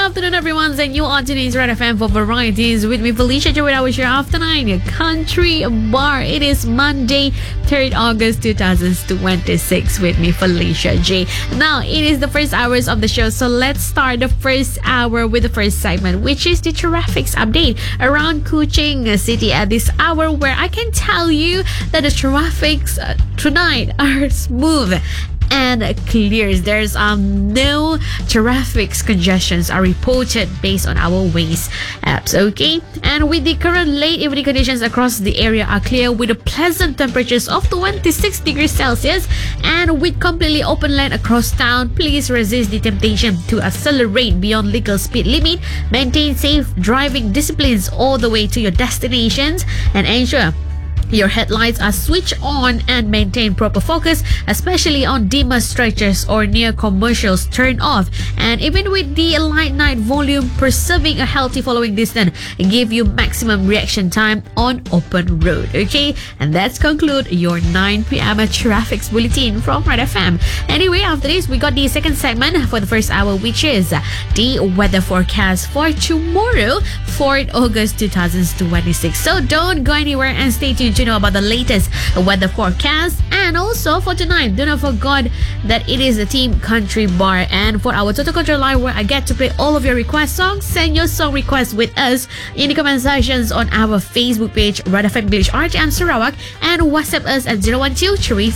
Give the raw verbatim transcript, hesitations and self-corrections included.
afternoon, everyone, and you on today's Red F M for Varieties with me, Felicia J. I was your after nine, your country bar. It is Monday, third August twenty twenty-six with me, Felicia J. Now, it is the first hours of the show, so let's start the first hour with the first segment, which is the traffic update around Kuching City at this hour, where I can tell you that the traffics uh, tonight are smooth and clears. There's um no traffic congestions are reported based on our Waze apps. Okay, and with the current late evening conditions across the area are clear with the pleasant temperatures of twenty-six degrees Celsius, and with completely open land across town, please resist the temptation to accelerate beyond legal speed limit. Maintain safe driving disciplines all the way to your destinations, and ensure your headlights are switched on and maintain proper focus, especially on dimmer stretches or near commercials turn off. And even with the light night volume, preserving a healthy following distance give you maximum reaction time on open road. Okay, and that's conclude your nine p.m. traffic bulletin from Red F M. Anyway, after this, we got the second segment for the first hour, which is the weather forecast for tomorrow, fourth August twenty twenty-six. So don't go anywhere and stay tuned to know about the latest weather forecast. And also for tonight, do not forget that it is a Team Country Bar, and for our Total Control line where I get to play all of your request songs, send your song requests with us in the comment sections on our Facebook page Red F M Village R T M Sarawak, and WhatsApp us at zero one two three